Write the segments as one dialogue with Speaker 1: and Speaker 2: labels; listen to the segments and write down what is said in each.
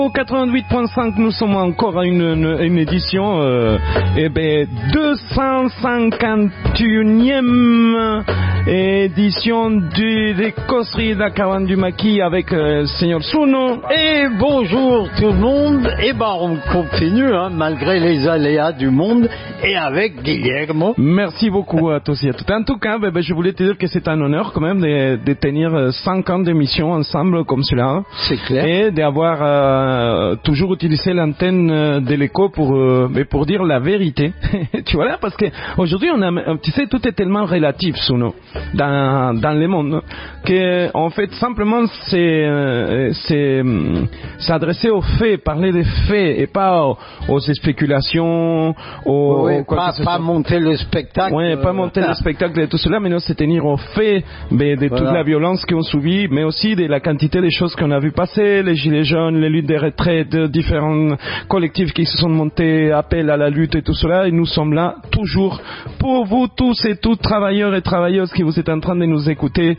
Speaker 1: Au 88.5, nous sommes encore à une édition 251e édition des causeries de la Caravane du Maquis avec Seigneur Suno.
Speaker 2: Et bonjour tout le monde. Et on continue malgré les aléas du monde et avec Guillermo.
Speaker 1: Merci beaucoup à tous et à toutes. En tout cas, je voulais te dire que c'est un honneur quand même de tenir 5 ans d'émission ensemble comme cela.
Speaker 2: C'est clair.
Speaker 1: Et d'avoir toujours utilisé l'antenne de l'écho pour dire la vérité. Tu vois là, parce que aujourd'hui tu sais, tout est tellement relatif Suno dans le monde que en fait simplement c'est s'adresser aux faits, parler des faits et pas aux spéculations,
Speaker 2: pas monter le spectacle.
Speaker 1: Pas monter le spectacle et tout cela, mais non, c'est tenir aux faits de toute la violence qu'on subit, mais aussi de la quantité des choses qu'on a vu passer, les gilets jaunes, les luttes des retraites, différents collectifs qui se sont montés, appel à la lutte et tout cela, et nous sommes là toujours pour vous tous et toutes, travailleurs et travailleuses qui vous êtes en train de nous écouter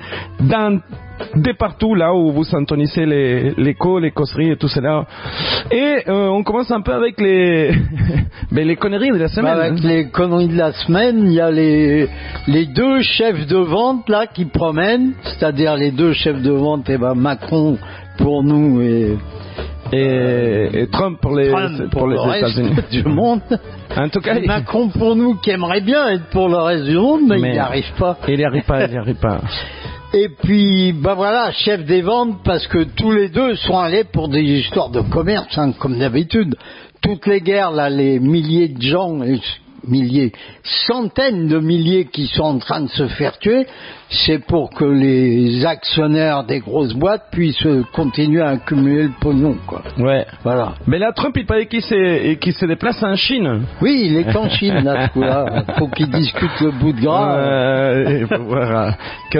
Speaker 1: de partout là où vous syntonisez l'écho, les causeries et tout cela. Et on commence un peu avec les conneries de la semaine.
Speaker 2: Avec les conneries de la semaine, il y a les deux chefs de vente là qui promènent, c'est-à-dire les deux chefs de vente, Macron pour nous et
Speaker 1: Trump pour les États-Unis
Speaker 2: du monde.
Speaker 1: En tout cas,
Speaker 2: Macron pour nous qui aimerait bien être pour le reste du monde, mais il n'y arrive pas.
Speaker 1: Il n'y arrive pas.
Speaker 2: Et puis, chef des ventes, parce que tous les deux sont allés pour des histoires de commerce, comme d'habitude. Toutes les guerres, là, les milliers de gens, centaines de milliers qui sont en train de se faire tuer, c'est pour que les actionnaires des grosses boîtes puissent continuer à accumuler le pognon, quoi.
Speaker 1: Ouais.
Speaker 2: Voilà.
Speaker 1: Mais là, Trump, il paraît qu'il se déplace en Chine.
Speaker 2: Oui, il est en Chine, là, ce coup-là. Faut qu'il discute le bout de gras.
Speaker 1: Et faut voir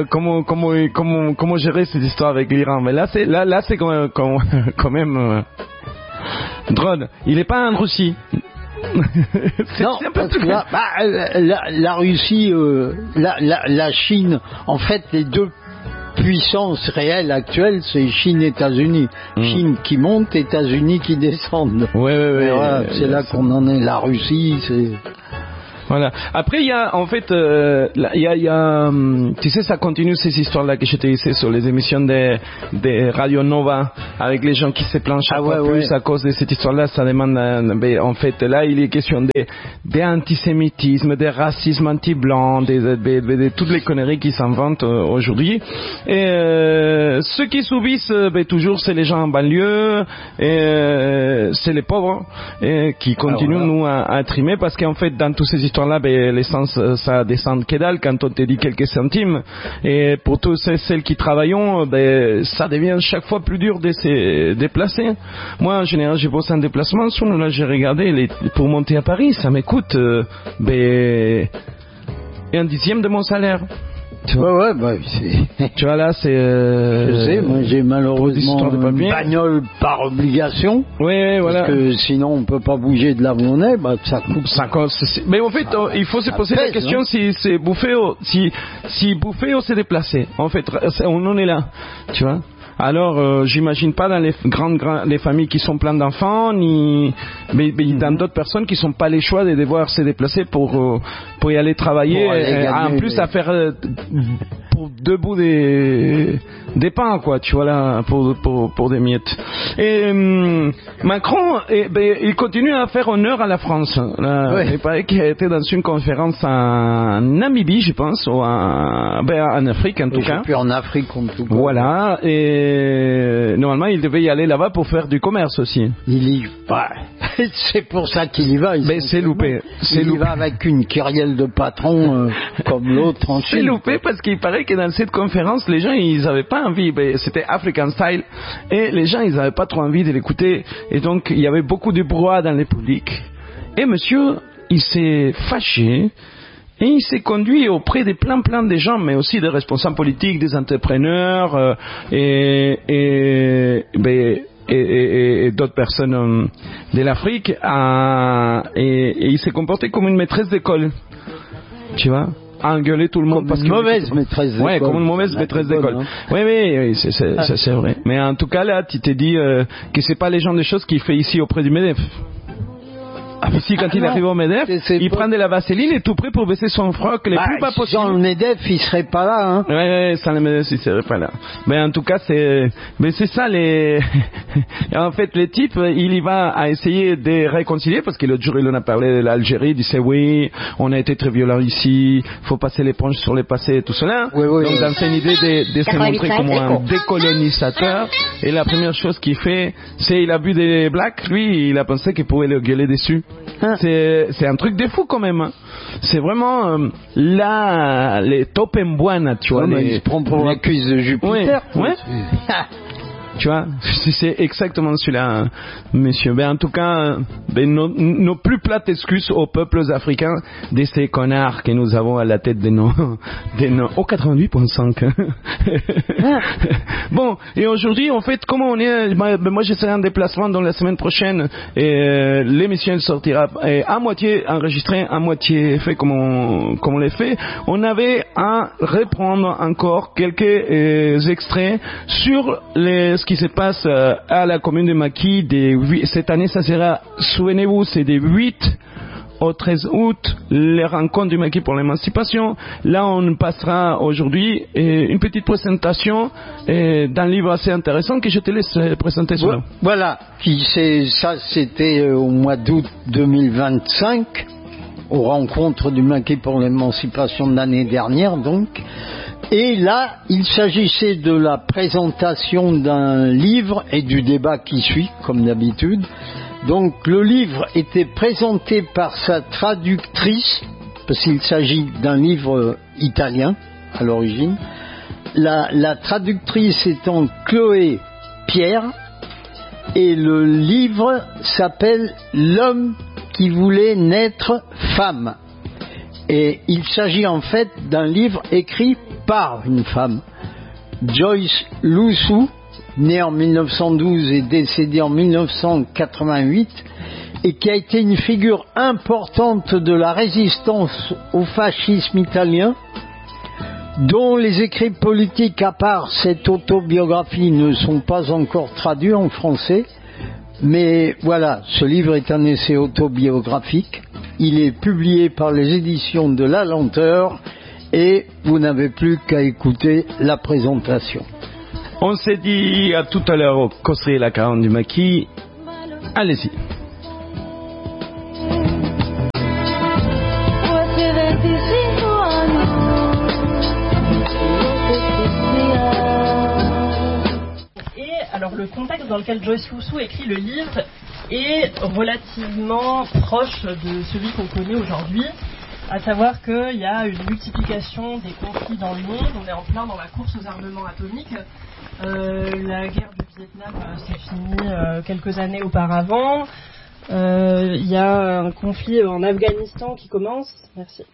Speaker 1: comment gérer cette histoire avec l'Iran. Mais là, c'est quand même drôle. Il est pas en Russie.
Speaker 2: Non, parce que là, la Russie, la Chine, en fait, les deux puissances réelles actuelles, c'est Chine et États-Unis. Chine qui monte, États-Unis qui descendent.
Speaker 1: Ouais.
Speaker 2: Voilà, c'est là qu'on en est. La Russie, c'est...
Speaker 1: Voilà. Après, il y a, en fait, tu sais, ça continue ces histoires-là que je te disais sur les émissions de Radio Nova, avec les gens qui se plaignent chaque fois plus à cause de cette histoire-là. Ça demande, en fait, là, il est question d'antisémitisme, de racisme anti-blanc, de toutes les conneries qui s'inventent aujourd'hui. Et ceux qui subissent, toujours, c'est les gens en banlieue, et c'est les pauvres, qui continuent, nous, à trimer, parce qu'en fait, dans toutes ces histoires-là, l'essence, ça descend que dalle quand on te dit quelques centimes. Et pour tous celles qui travaillent, ça devient chaque fois plus dur de se déplacer. Moi, en général, j'ai bossé en déplacement. Là, j'ai regardé pour monter à Paris, ça me coûte un dixième de mon salaire.
Speaker 2: Tu vois,
Speaker 1: tu vois là, c'est.
Speaker 2: Je sais, moi j'ai malheureusement une bagnole par obligation.
Speaker 1: Oui, voilà.
Speaker 2: Parce que sinon on peut pas bouger de là où on est, ça coûte.
Speaker 1: Mais en fait, il faut se poser la question si c'est bouffer ou si bouffer ou se déplacer. En fait, on en est là, tu vois. Alors, j'imagine pas dans les familles qui sont pleines d'enfants, mais dans d'autres personnes qui sont pas les choix de devoir se déplacer pour y aller travailler, en plus à faire pour deux bouts des pains, quoi, tu vois là, pour des miettes. Et Macron, il continue à faire honneur à la France. Il paraît qu'il a été dans une conférence en Namibie, je pense, ou en Afrique en tout cas.
Speaker 2: Puis en Afrique en tout cas.
Speaker 1: Voilà, et normalement il devait y aller là-bas pour faire du commerce aussi.
Speaker 2: Il y va. C'est pour ça qu'il y va.
Speaker 1: Mais c'est loupé.
Speaker 2: Il y va avec une kyrielle de patrons comme l'autre en Chine.
Speaker 1: C'est loupé parce qu'il paraît que dans cette conférence, les gens ils avaient pas envie. C'était African Style et les gens ils avaient pas trop envie de l'écouter. Et donc il y avait beaucoup de brouhaha dans les publics. Et monsieur, il s'est fâché. Et il s'est conduit auprès de plein de gens, mais aussi des responsables politiques, des entrepreneurs et d'autres personnes de l'Afrique. Et il s'est comporté comme une maîtresse d'école, tu vois. à engueuler tout le monde
Speaker 2: parce que mauvaise maîtresse d'école.
Speaker 1: Ouais, comme une mauvaise maîtresse d'école. Hein. Oui, c'est vrai. Mais en tout cas là, tu t'es dit que c'est pas les genres de choses qu'il fait ici auprès du MEDEF. Ici, quand il arrive au MEDEF, il prend de la vaseline et tout prêt pour baisser son froc les plus bas possible.
Speaker 2: Sans le MEDEF, il serait pas là, hein.
Speaker 1: Ouais, sans le MEDEF, il serait pas là. Mais en tout cas, c'est ça en fait, le type, il y va à essayer de réconcilier parce que l'autre jour, il en a parlé de l'Algérie, il disait oui, on a été très violents ici, faut passer l'éponge sur le passé et tout cela.
Speaker 2: Oui.
Speaker 1: Donc, dans une idée de se montrer comme un décolonisateur. Et la première chose qu'il fait, c'est il a vu des blacks, lui, il a pensé qu'il pouvait le gueuler dessus. C'est un truc de fou quand même. Hein. C'est vraiment là les top en buena, tu vois.
Speaker 2: Il se prend pour la cuisse de Jupiter.
Speaker 1: Ouais. Tu vois, c'est exactement celui-là, hein, messieurs. Ben, en tout cas, nos plus plates excuses aux peuples africains de ces connards que nous avons à la tête de nos 88.5. Bon, et aujourd'hui, en fait, comment on est, moi, je serai en déplacement dans la semaine prochaine, et l'émission sortira à moitié enregistrée, à moitié fait comme on l'a fait. On avait à reprendre encore quelques extraits sur ce qui se passe à la commune de Maquis. Cette année, ça sera, souvenez-vous, c'est des 8 au 13 août, les rencontres du Maquis pour l'émancipation. Là, on passera aujourd'hui une petite présentation d'un livre assez intéressant que je te laisse présenter cela.
Speaker 2: Voilà, c'était au mois d'août 2025, aux rencontres du Maquis pour l'émancipation de l'année dernière, donc. Et là, il s'agissait de la présentation d'un livre et du débat qui suit, comme d'habitude. Donc, le livre était présenté par sa traductrice, parce qu'il s'agit d'un livre italien, à l'origine. La traductrice étant Chloé Pierre, et le livre s'appelle « L'homme qui voulait naître femme ». Et il s'agit en fait d'un livre écrit par une femme, Joyce Loussou, née en 1912 et décédée en 1988, et qui a été une figure importante de la résistance au fascisme italien, dont les écrits politiques, à part cette autobiographie, ne sont pas encore traduits en français. Mais voilà, ce livre est un essai autobiographique. Il est publié par les éditions de La Lenteur et vous n'avez plus qu'à écouter la présentation.
Speaker 1: On s'est dit à tout à l'heure au Cosserie la 40 du Maquis. Allez-y.
Speaker 3: Alors le contexte dans lequel Joyce Loussou écrit le livre est relativement proche de celui qu'on connaît aujourd'hui, à savoir qu'il y a une multiplication des conflits dans le monde. On est en plein dans la course aux armements atomiques. La guerre du Vietnam s'est finie quelques années auparavant. Il y a un conflit en Afghanistan qui commence. Merci.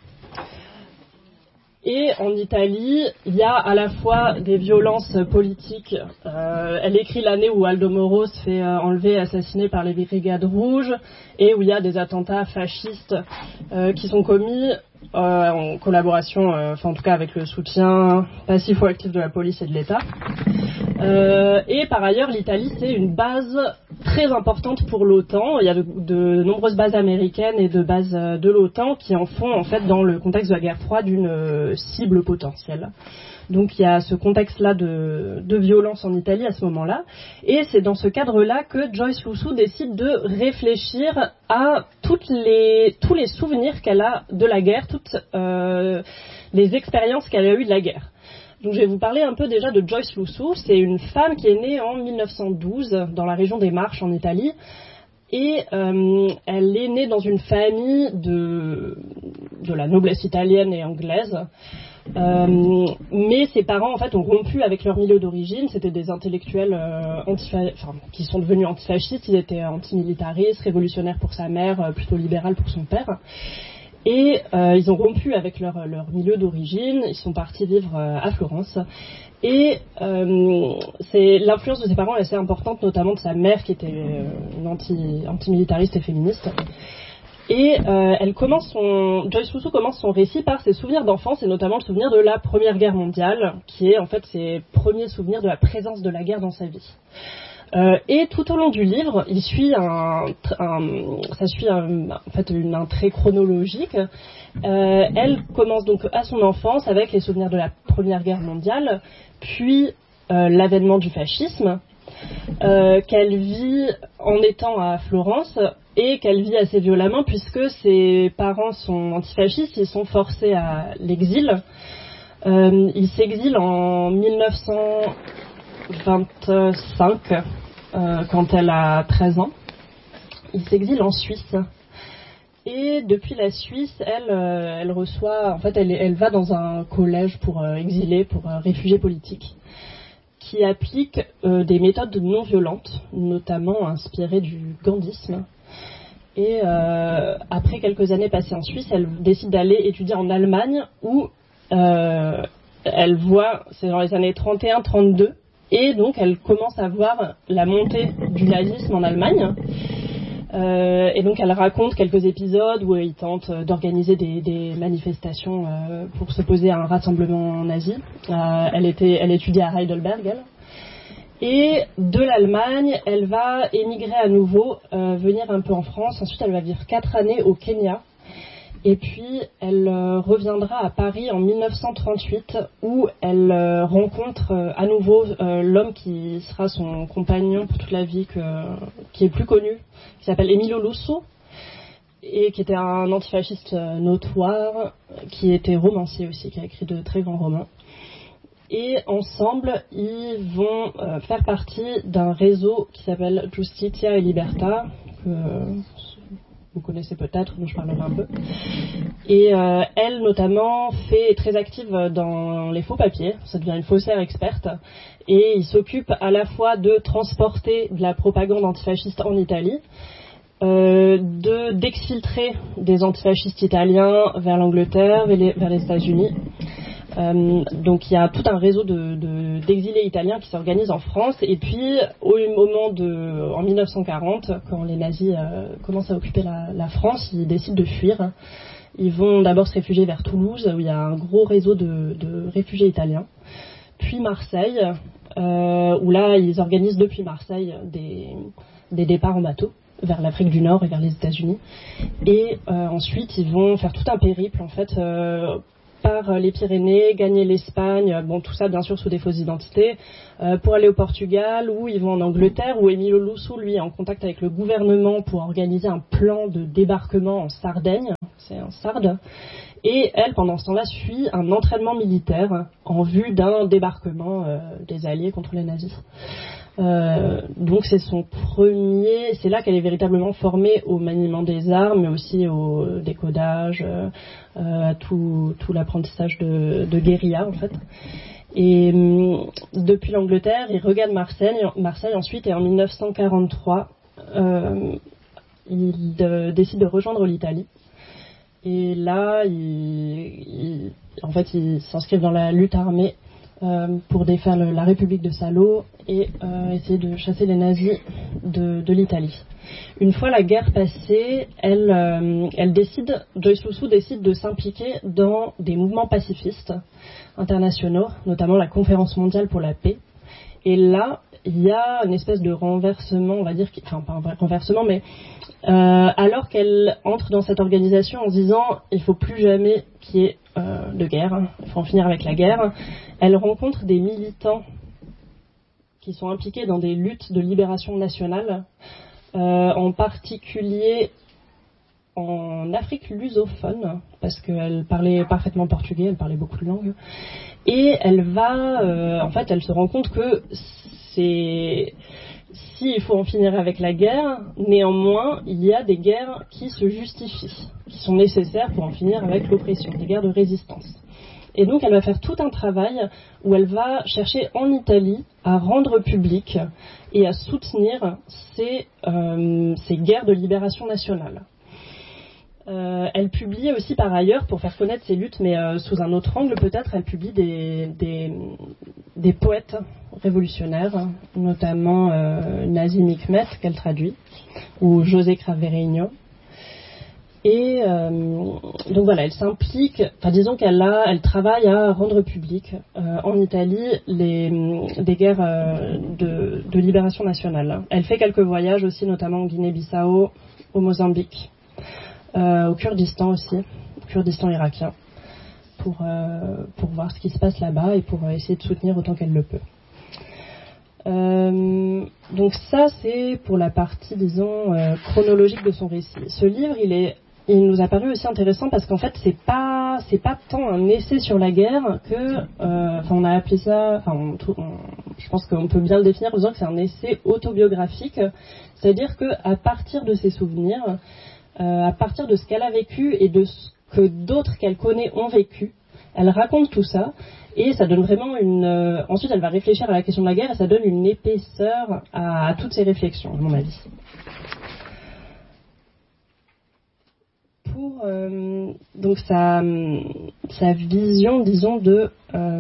Speaker 3: Et en Italie, il y a à la fois des violences politiques. Elle écrit l'année où Aldo Moro se fait enlever et assassiner par les Brigades Rouges, et où il y a des attentats fascistes qui sont commis en collaboration, en tout cas avec le soutien passif ou actif de la police et de l'État. Et par ailleurs, l'Italie, c'est une base très importante pour l'OTAN. Il y a de nombreuses bases américaines et de bases de l'OTAN qui en font, en fait, dans le contexte de la guerre froide, une cible potentielle. Donc il y a ce contexte-là de violence en Italie à ce moment-là. Et c'est dans ce cadre-là que Joyce Loussou décide de réfléchir à tous les souvenirs qu'elle a de la guerre, toutes les expériences qu'elle a eues de la guerre. Donc je vais vous parler un peu déjà de Joyce Loussou. C'est une femme qui est née en 1912 dans la région des Marches en Italie. Et elle est née dans une famille de la noblesse italienne et anglaise. Mais ses parents en fait ont rompu avec leur milieu d'origine. C'était des intellectuels qui sont devenus antifascistes. Ils étaient antimilitaristes, révolutionnaires pour sa mère, plutôt libérales pour son père. Et ils ont rompu avec leur milieu d'origine. Ils sont partis vivre à Florence. Et l'influence de ses parents est assez importante, notamment de sa mère qui était une antimilitariste et féministe. Et Joyce Russo commence son récit par ses souvenirs d'enfance, et notamment le souvenir de la Première Guerre mondiale, qui est en fait ses premiers souvenirs de la présence de la guerre dans sa vie. Et tout au long du livre, il suit un trait chronologique. Elle commence donc à son enfance avec les souvenirs de la Première Guerre mondiale, puis l'avènement du fascisme, qu'elle vit en étant à Florence, et qu'elle vit assez violemment puisque ses parents sont antifascistes, ils sont forcés à l'exil. Ils s'exilent en 1925, quand elle a 13 ans. Ils s'exilent en Suisse. Et depuis la Suisse, elle reçoit, en fait, elle va dans un collège pour exilés, pour réfugiés politiques, qui applique des méthodes non violentes, notamment inspirées du gandhisme. Et après quelques années passées en Suisse, elle décide d'aller étudier en Allemagne, où elle voit, c'est dans les années 31-32, et donc elle commence à voir la montée du nazisme en Allemagne. Et donc elle raconte quelques épisodes où ils tentent d'organiser des manifestations pour s'opposer à un rassemblement nazi. Elle étudie à Heidelberg, elle. Et de l'Allemagne, elle va émigrer à nouveau, venir un peu en France. Ensuite, elle va vivre 4 années au Kenya. Et puis, elle reviendra à Paris en 1938, où elle rencontre à nouveau l'homme qui sera son compagnon pour toute la vie, qui est plus connu, qui s'appelle Emilio Lussu, et qui était un antifasciste notoire, qui était romancier aussi, qui a écrit de très grands romans. Et ensemble, ils vont faire partie d'un réseau qui s'appelle Justitia et Libertà, que vous connaissez peut-être, dont je parlerai un peu. Et elle, notamment, est très active dans les faux papiers. Ça devient une faussaire experte. Et il s'occupe à la fois de transporter de la propagande antifasciste en Italie, d'exfiltrer des antifascistes italiens vers l'Angleterre, vers les États-Unis. Donc il y a tout un réseau d'exilés italiens qui s'organisent en France, et puis en 1940, quand les nazis commencent à occuper la France, ils décident de fuir. Ils vont d'abord se réfugier vers Toulouse, où il y a un gros réseau de réfugiés italiens, puis Marseille, où là ils organisent depuis Marseille des départs en bateau vers l'Afrique du Nord et vers les États-Unis, et ensuite ils vont faire tout un périple en fait, par les Pyrénées, gagner l'Espagne, bon tout ça bien sûr sous des fausses identités, pour aller au Portugal, ou ils vont en Angleterre, où Emilio Lussu lui est en contact avec le gouvernement pour organiser un plan de débarquement en Sardaigne, c'est un Sarde, et elle pendant ce temps-là suit un entraînement militaire en vue d'un débarquement des Alliés contre les nazis. Donc c'est c'est là qu'elle est véritablement formée au maniement des armes, mais aussi au décodage, à tout l'apprentissage de guérilla en fait. Et depuis l'Angleterre, il regagne Marseille ensuite, et en 1943, il décide de rejoindre l'Italie. Et là, il s'inscrivent dans la lutte armée pour défaire la République de Salo et essayer de chasser les nazis de l'Italie. Une fois la guerre passée, Joyce Lussu décide de s'impliquer dans des mouvements pacifistes internationaux, notamment la Conférence mondiale pour la paix. Et là, il y a une espèce de renversement, on va dire, enfin pas un vrai renversement, mais alors qu'elle entre dans cette organisation en se disant il faut plus jamais qu'il y ait de guerre, il faut en finir avec la guerre, elle rencontre des militants qui sont impliqués dans des luttes de libération nationale, en particulier en Afrique lusophone, parce qu'elle parlait parfaitement portugais, elle parlait beaucoup de langues, et elle se rend compte que il faut en finir avec la guerre, néanmoins, il y a des guerres qui se justifient, qui sont nécessaires pour en finir avec l'oppression, des guerres de résistance. Et donc, elle va faire tout un travail où elle va chercher en Italie à rendre public et à soutenir ces guerres de libération nationale. Elle publie aussi par ailleurs, pour faire connaître ses luttes, mais sous un autre angle peut-être, elle publie des poètes révolutionnaires, notamment Nazim Hikmet, qu'elle traduit, ou José Craveiro. Et donc voilà, elle s'implique, enfin disons elle travaille à rendre public en Italie des guerres de libération nationale. Elle fait quelques voyages aussi, notamment en Guinée-Bissau, au Mozambique, au Kurdistan aussi, au Kurdistan irakien, pour voir ce qui se passe là-bas et pour essayer de soutenir autant qu'elle le peut. Donc ça, c'est pour la partie, disons, chronologique de son récit. Ce livre, il nous a paru aussi intéressant parce qu'en fait, c'est pas tant un essai sur la guerre que, on a appelé ça, je pense qu'on peut bien le définir en disant que c'est un essai autobiographique, c'est-à-dire que à partir de ses souvenirs, à partir de ce qu'elle a vécu et de ce que d'autres qu'elle connaît ont vécu, elle raconte tout ça et ça donne vraiment ensuite, elle va réfléchir à la question de la guerre et ça donne une épaisseur à toutes ses réflexions, à mon avis. Pour donc sa vision, disons, de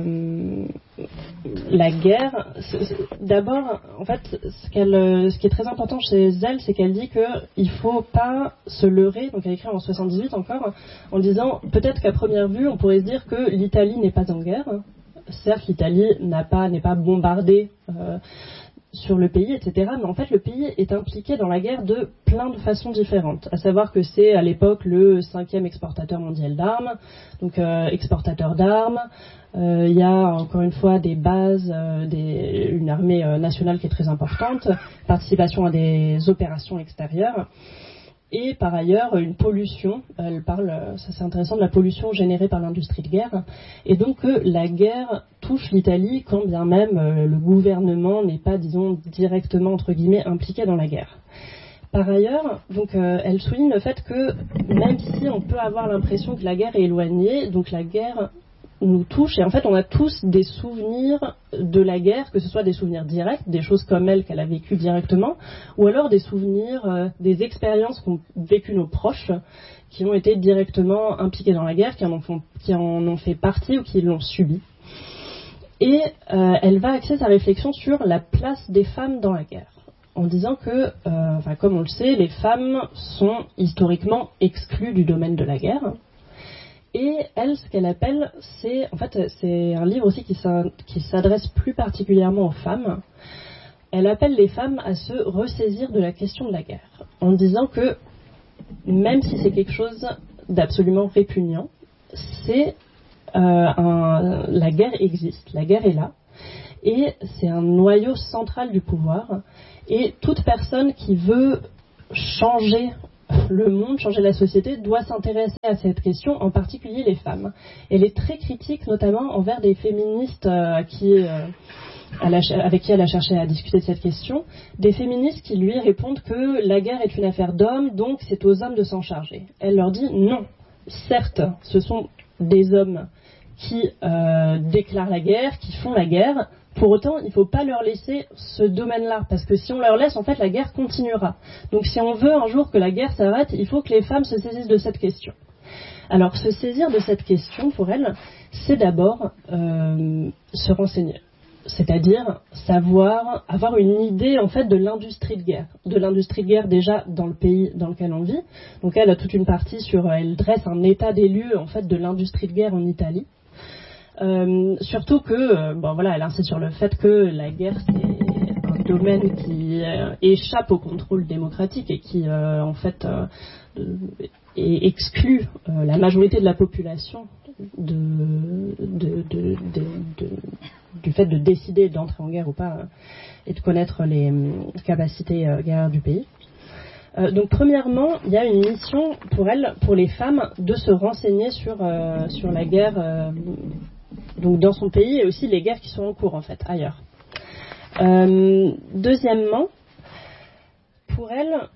Speaker 3: la guerre. D'abord, en fait, ce qui est très important chez elle, c'est qu'elle dit qu'il faut pas se leurrer. Donc, elle écrit en 78 encore, en disant peut-être qu'à première vue, on pourrait se dire que l'Italie n'est pas en guerre. Certes, l'Italie n'est pas bombardée sur le pays, etc. Mais en fait, le pays est impliqué dans la guerre de plein de façons différentes. À savoir que c'est à l'époque le 5e exportateur mondial d'armes, donc exportateur d'armes. Il y a encore une fois des bases, une armée nationale qui est très importante, participation à des opérations extérieures. Et par ailleurs, une pollution, elle parle, ça c'est intéressant, de la pollution générée par l'industrie de guerre. Et donc la guerre touche l'Italie quand bien même le gouvernement n'est pas, disons, directement, entre guillemets, impliqué dans la guerre. Par ailleurs, donc, elle souligne le fait que même si on peut avoir l'impression que la guerre est éloignée, donc la guerre nous touche et en fait on a tous des souvenirs de la guerre, que ce soit des souvenirs directs, des choses comme elle qu'elle a vécues directement, ou alors des souvenirs, des expériences qu'ont vécues nos proches qui ont été directement impliqués dans la guerre, qui en ont fait partie ou qui l'ont subi. Et elle va axer sa réflexion sur la place des femmes dans la guerre, en disant que, comme on le sait, les femmes sont historiquement exclues du domaine de la guerre. Et elle, ce qu'elle appelle, c'est un livre aussi qui s'adresse plus particulièrement aux femmes. Elle appelle les femmes à se ressaisir de la question de la guerre, en disant que même si c'est quelque chose d'absolument répugnant, la guerre existe, la guerre est là, et c'est un noyau central du pouvoir. Et toute personne qui veut changer le monde, changer la société, doit s'intéresser à cette question, en particulier les femmes. Elle est très critique, notamment envers des féministes avec qui elle a cherché à discuter de cette question, des féministes qui lui répondent que la guerre est une affaire d'hommes, donc c'est aux hommes de s'en charger. Elle leur dit non. Certes, ce sont des hommes qui déclarent la guerre, qui font la guerre. Pour autant, il ne faut pas leur laisser ce domaine-là, parce que si on leur laisse, en fait, la guerre continuera. Donc si on veut un jour que la guerre s'arrête, il faut que les femmes se saisissent de cette question. Alors, se saisir de cette question, pour elle, c'est d'abord se renseigner. C'est-à-dire avoir une idée, en fait, de l'industrie de guerre. De l'industrie de guerre, déjà, dans le pays dans lequel on vit. Donc elle a toute une partie elle dresse un état des lieux, en fait, de l'industrie de guerre en Italie. Surtout que, elle insiste sur le fait que la guerre c'est un domaine qui échappe au contrôle démocratique et qui exclut la majorité de la population du fait de décider d'entrer en guerre ou pas et de connaître les capacités guerrières du pays. Donc premièrement, il y a une mission pour les femmes, de se renseigner sur la guerre. Donc dans son pays et aussi les guerres qui sont en cours en fait ailleurs. Deuxièmement, pour elle,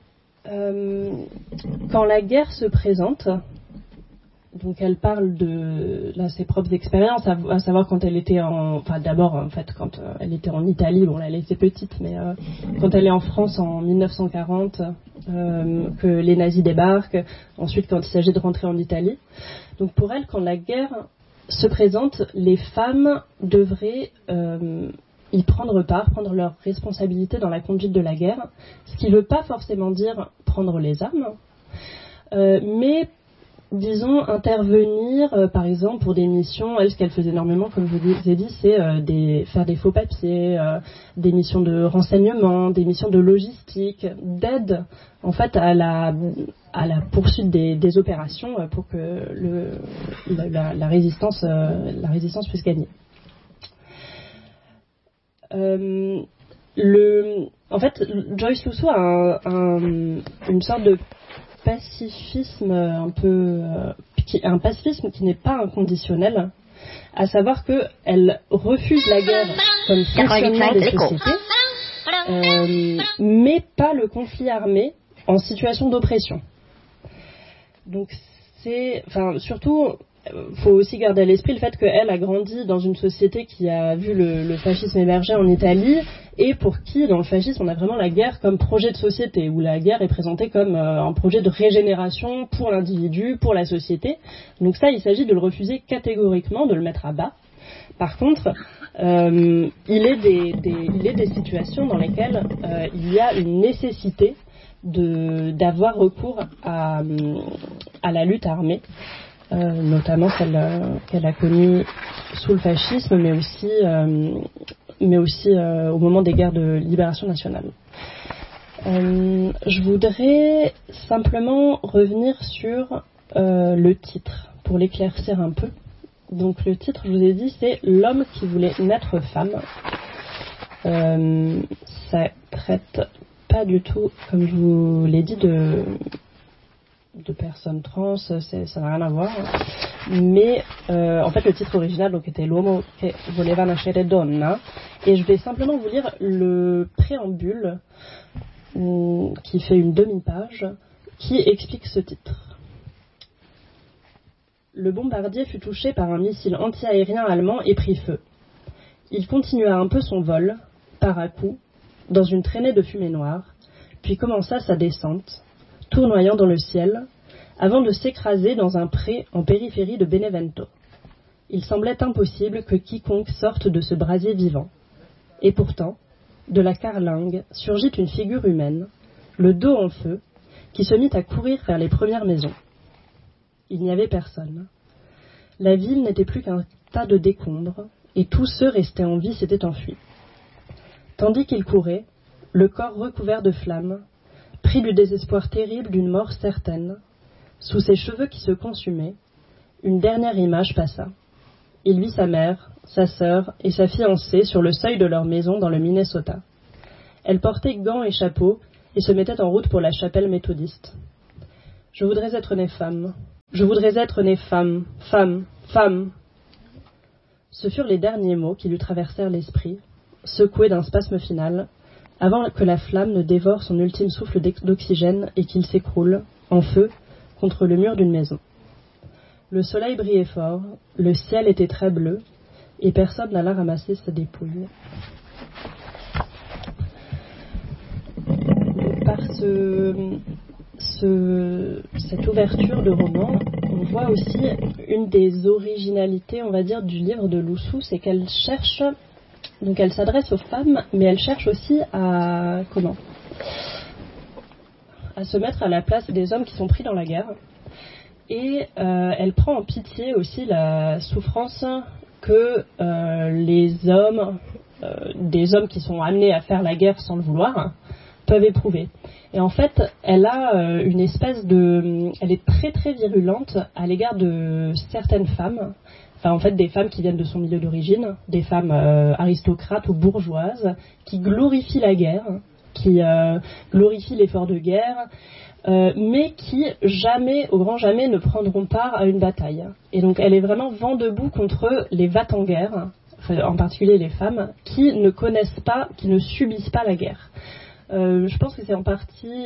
Speaker 3: quand la guerre se présente, donc elle parle de ses propres expériences, à savoir quand elle était quand elle était en Italie, elle était petite, mais quand elle est en France en 1940, que les nazis débarquent, ensuite quand il s'agit de rentrer en Italie. Donc pour elle, quand la guerre se présente, les femmes devraient y prendre leur responsabilité dans la conduite de la guerre, ce qui ne veut pas forcément dire prendre les armes, mais disons intervenir par exemple pour des missions. Elle, ce qu'elle faisait énormément, comme je vous ai dit, c'est faire des faux papiers, des missions de renseignement, des missions de logistique, d'aide en fait à la poursuite des opérations pour que la résistance puisse gagner. En fait, Joyce Lousseau a une sorte de pacifisme un pacifisme qui n'est pas inconditionnel, à savoir que elle refuse la guerre comme fonctionnement des sociétés, mais pas le conflit armé en situation d'oppression. Donc surtout, faut aussi garder à l'esprit le fait qu'elle a grandi dans une société qui a vu le fascisme émerger en Italie, et pour qui, dans le fascisme, on a vraiment la guerre comme projet de société, où la guerre est présentée comme un projet de régénération pour l'individu, pour la société. Donc ça, il s'agit de le refuser catégoriquement, de le mettre à bas. Par contre, il est des situations dans lesquelles il y a une nécessité d'avoir recours à la lutte armée, notamment celle qu'elle a connue sous le fascisme, mais aussi au moment des guerres de libération nationale. Je voudrais simplement revenir sur le titre, pour l'éclaircir un peu. Donc le titre, je vous ai dit, c'est « L'homme qui voulait naître femme ». Ça traite pas du tout, comme je vous l'ai dit, de personnes trans, ça n'a rien à voir. Mais en fait, le titre original donc, était L'uomo che voleva nascere donna. Et je vais simplement vous lire le préambule qui fait une demi-page, qui explique ce titre. Le bombardier fut touché par un missile anti-aérien allemand et prit feu. Il continua un peu son vol, par à coups, dans une traînée de fumée noire, puis commença sa descente, tournoyant dans le ciel, avant de s'écraser dans un pré en périphérie de Benevento. Il semblait impossible que quiconque sorte de ce brasier vivant. Et pourtant, de la carlingue surgit une figure humaine, le dos en feu, qui se mit à courir vers les premières maisons. Il n'y avait personne. La ville n'était plus qu'un tas de décombres, et tous ceux restés en vie s'étaient enfuis. Tandis qu'il courait, le corps recouvert de flammes, pris du désespoir terrible d'une mort certaine, sous ses cheveux qui se consumaient, une dernière image passa. Il vit sa mère, sa sœur et sa fiancée sur le seuil de leur maison dans le Minnesota. Elle portait gants et chapeau et se mettait en route pour la chapelle méthodiste. « Je voudrais être née femme. Je voudrais être née femme. Femme. Femme. » Ce furent les derniers mots qui lui traversèrent l'esprit, secoués d'un spasme final, avant que la flamme ne dévore son ultime souffle d'oxygène et qu'il s'écroule, en feu, contre le mur d'une maison. Le soleil brillait fort, le ciel était très bleu, et personne n'alla ramasser sa dépouille. Par cette ouverture de roman, on voit aussi une des originalités, on va dire, du livre de Lousseau, c'est qu'elle cherche, donc elle s'adresse aux femmes, mais elle cherche aussi à se mettre à la place des hommes qui sont pris dans la guerre. Et elle prend en pitié aussi la souffrance que les hommes, des hommes qui sont amenés à faire la guerre sans le vouloir, peuvent éprouver. Et en fait, elle a une espèce elle est très très virulente à l'égard de certaines femmes, enfin en fait des femmes qui viennent de son milieu d'origine, des femmes aristocrates ou bourgeoises, qui glorifient la guerre, qui glorifient l'effort de guerre, mais qui jamais, au grand jamais, ne prendront part à une bataille. Et donc elle est vraiment vent debout contre les va-t-en-guerre, en particulier les femmes, qui ne connaissent pas, qui ne subissent pas la guerre. Je pense que c'est en partie...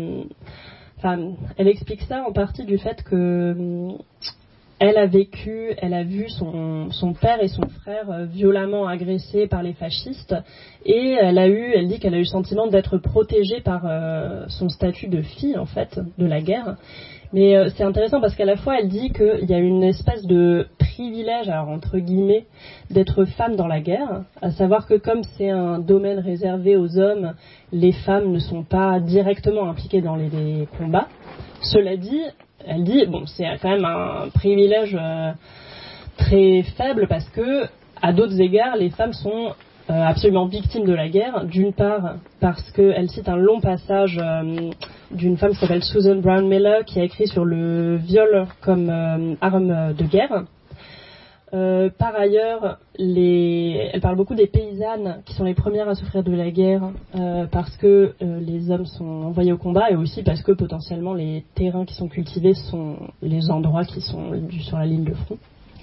Speaker 3: elle explique ça en partie du fait que elle a vu son père et son frère violemment agressés par les fascistes, et elle dit qu'elle a eu le sentiment d'être protégée par son statut de fille, en fait, de la guerre. Mais c'est intéressant parce qu'à la fois elle dit qu'il y a une espèce de privilège, alors entre guillemets, d'être femme dans la guerre, à savoir que comme c'est un domaine réservé aux hommes, les femmes ne sont pas directement impliquées dans les combats. Cela dit, elle dit, bon, c'est quand même un privilège très faible parce que, à d'autres égards, les femmes sont absolument victimes de la guerre. D'une part, parce qu'elle cite un long passage d'une femme qui s'appelle Susan Brown Miller, qui a écrit sur le viol comme arme de guerre. Par ailleurs, elle parle beaucoup des paysannes qui sont les premières à souffrir de la guerre parce que les hommes sont envoyés au combat et aussi parce que potentiellement les terrains qui sont cultivés sont les endroits qui sont sur la ligne de front.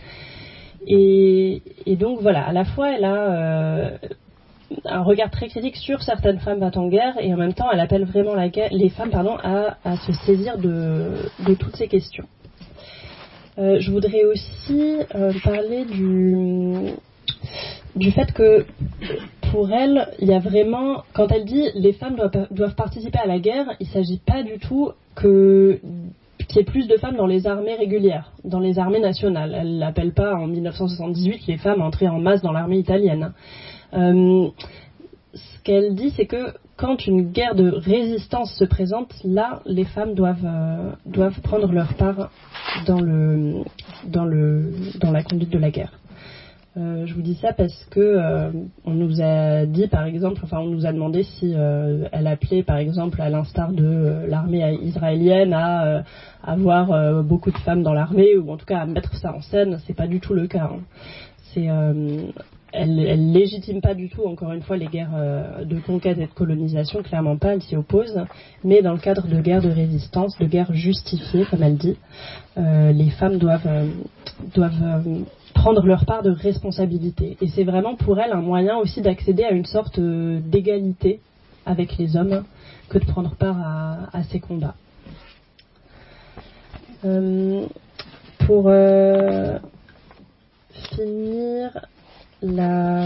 Speaker 3: Et donc voilà, à la fois elle a un regard très critique sur certaines femmes battant en guerre et en même temps elle appelle vraiment les femmes à se saisir de toutes ces questions. Je voudrais aussi parler du fait que pour elle, il y a vraiment, quand elle dit les femmes doivent participer à la guerre, il ne s'agit pas du tout qu'il y ait plus de femmes dans les armées régulières, dans les armées nationales. Elle n'appelle pas en 1978 les femmes entrées en masse dans l'armée italienne. Ce qu'elle dit, c'est que quand une guerre de résistance se présente, là, les femmes doivent prendre leur part dans la conduite de la guerre. Je vous dis ça parce que on nous a dit, par exemple, on nous a demandé si elle appelait, par exemple, à l'instar de l'armée israélienne, à avoir beaucoup de femmes dans l'armée, ou en tout cas à mettre ça en scène. C'est pas du tout le cas. Elle légitime pas du tout, encore une fois, les guerres de conquête et de colonisation, clairement pas, elle s'y oppose, mais dans le cadre de guerres de résistance, de guerres justifiées, comme elle dit, les femmes doivent prendre leur part de responsabilité. Et c'est vraiment pour elle un moyen aussi d'accéder à une sorte d'égalité avec les hommes que de prendre part à ces combats. Pour finir, la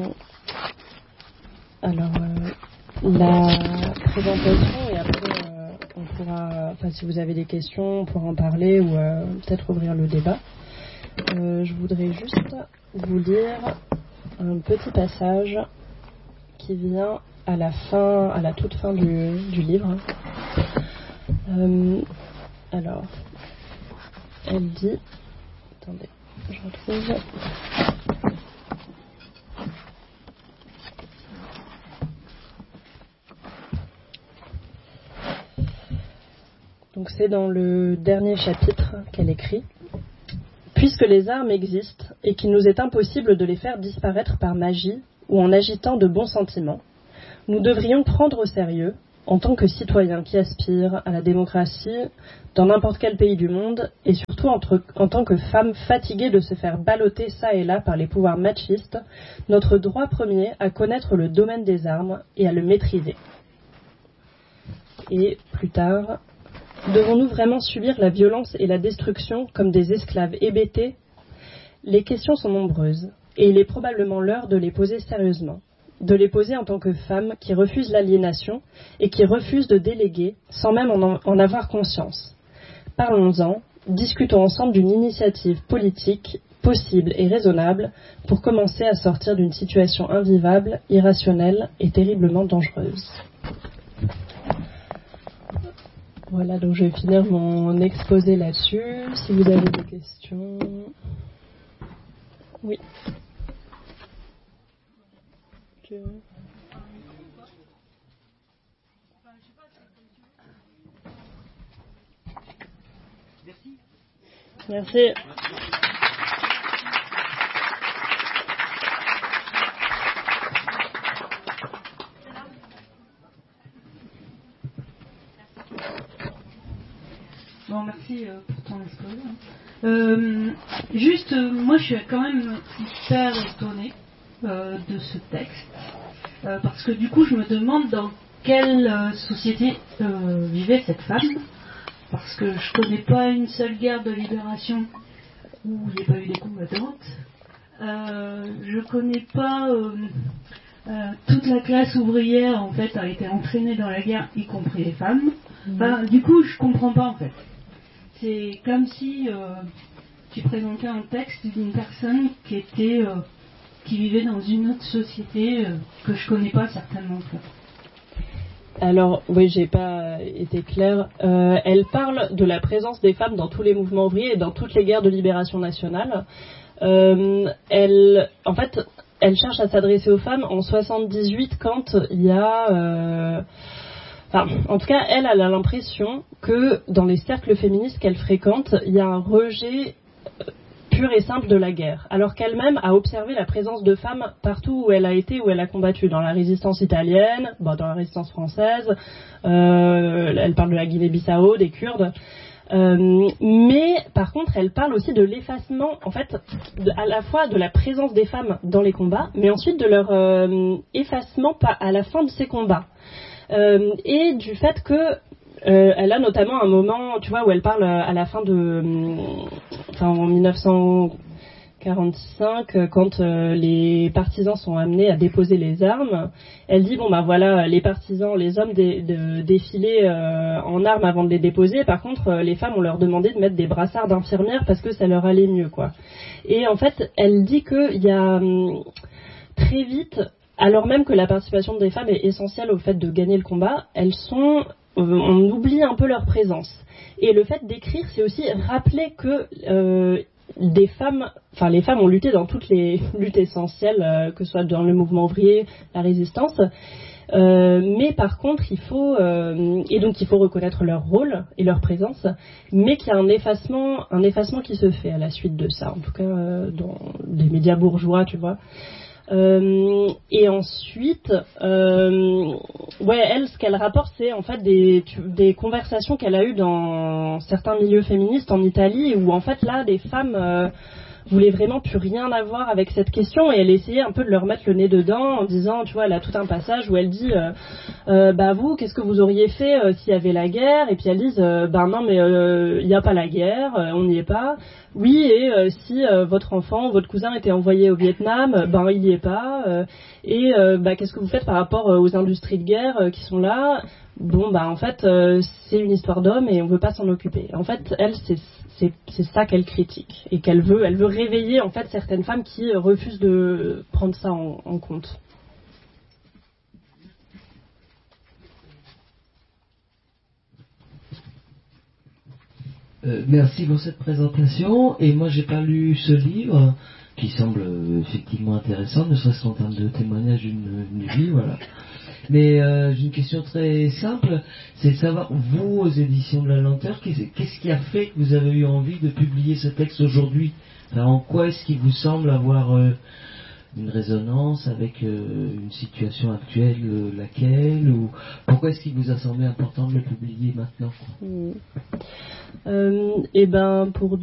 Speaker 3: présentation, et après on pourra, si vous avez des questions, on pourra en parler ou peut-être ouvrir le débat. Je voudrais juste vous lire un petit passage qui vient à la toute fin du livre. Alors, elle dit, attendez, je retrouve. Donc c'est dans le dernier chapitre qu'elle écrit. Puisque les armes existent et qu'il nous est impossible de les faire disparaître par magie ou en agitant de bons sentiments, nous devrions prendre au sérieux, en tant que citoyens qui aspirent à la démocratie dans n'importe quel pays du monde, et surtout en tant que femmes fatiguées de se faire balloter ça et là par les pouvoirs machistes, notre droit premier à connaître le domaine des armes et à le maîtriser. Et plus tard, devons-nous vraiment subir la violence et la destruction comme des esclaves hébétés ? Les questions sont nombreuses, et il est probablement l'heure de les poser sérieusement, de les poser en tant que femmes qui refusent l'aliénation et qui refusent de déléguer sans même en avoir conscience. Parlons-en, discutons ensemble d'une initiative politique possible et raisonnable pour commencer à sortir d'une situation invivable, irrationnelle et terriblement dangereuse. Voilà, donc je vais finir mon exposé là-dessus. Si vous avez des questions... Oui. Merci.
Speaker 4: Bon, merci pour ton exposé. Juste, moi je suis quand même hyper étonnée de ce texte, parce que du coup je me demande dans quelle société vivait cette femme, parce que je connais pas une seule guerre de libération où il n'y a pas eu des combattantes. Je connais pas toute la classe ouvrière en fait a été entraînée dans la guerre, y compris les femmes. Du coup je comprends pas en fait. C'est comme si tu présentais un texte d'une personne qui vivait dans une autre société que je connais pas certainement pas.
Speaker 3: Alors, oui, j'ai pas été claire. Elle parle de la présence des femmes dans tous les mouvements ouvriers et dans toutes les guerres de libération nationale. Elle cherche à s'adresser aux femmes en 78 quand il y a... en tout cas, elle a l'impression que dans les cercles féministes qu'elle fréquente, il y a un rejet pur et simple de la guerre, alors qu'elle-même a observé la présence de femmes partout où elle a été, où elle a combattu, dans la résistance italienne, dans la résistance française, elle parle de la Guinée-Bissau, des Kurdes, mais par contre elle parle aussi de l'effacement, en fait, à la fois de la présence des femmes dans les combats, mais ensuite de leur effacement à la fin de ces combats, et du fait que elle a notamment un moment, tu vois, où elle parle à la fin en 1945, quand les partisans sont amenés à déposer les armes. Elle dit les partisans, les hommes défilaient en armes avant de les déposer. Par contre, les femmes, on leur demandait de mettre des brassards d'infirmières parce que ça leur allait mieux, quoi. Et en fait, elle dit qu'il y a très vite, alors même que la participation des femmes est essentielle au fait de gagner le combat, on oublie un peu leur présence. Et le fait d'écrire, c'est aussi rappeler que les femmes ont lutté dans toutes les luttes essentielles, que ce soit dans le mouvement ouvrier, la résistance. Mais par contre, il faut reconnaître leur rôle et leur présence, mais qu'il y a un effacement qui se fait à la suite de ça, en tout cas dans les médias bourgeois, tu vois. Et ensuite, elle, ce qu'elle rapporte, c'est en fait des conversations qu'elle a eues dans certains milieux féministes en Italie, où en fait là, des femmes voulaient vraiment plus rien avoir avec cette question, et elle essayait un peu de leur mettre le nez dedans en disant, tu vois, elle a tout un passage où elle dit vous, qu'est-ce que vous auriez fait s'il y avait la guerre? Et puis elles disent non, mais il n'y a pas la guerre, on n'y est pas. Oui, et si votre enfant, votre cousin était envoyé au Vietnam, il n'y est pas. Qu'est-ce que vous faites par rapport aux industries de guerre qui sont là? En fait, c'est une histoire d'homme et on veut pas s'en occuper. En fait, elle, c'est ça qu'elle critique, et elle veut réveiller en fait certaines femmes qui refusent de prendre ça en compte.
Speaker 5: Merci pour cette présentation. Et moi, j'ai pas lu ce livre qui semble effectivement intéressant, ne serait-ce qu'en termes de témoignage d'une vie, voilà. Mais j'ai une question très simple, c'est de savoir, vous, aux éditions de la Lenteur, qu'est-ce qui a fait que vous avez eu envie de publier ce texte aujourd'hui? En quoi est-ce qu'il vous semble avoir une résonance avec une situation actuelle, laquelle, ou pourquoi est-ce qu'il vous a semblé important de le publier maintenant?
Speaker 3: Pour